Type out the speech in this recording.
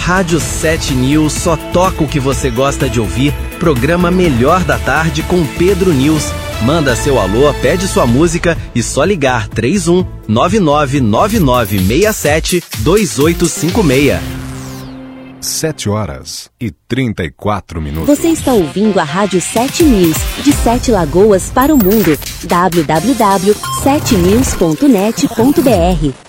Rádio 7 News só toca o que você gosta de ouvir. Programa Melhor da Tarde com Pedro News. Manda seu alô, pede sua música e só ligar 31 999967 2856. 7h34. Você está ouvindo a Rádio 7 News, de 7 Lagoas para o mundo. www.7news.net.br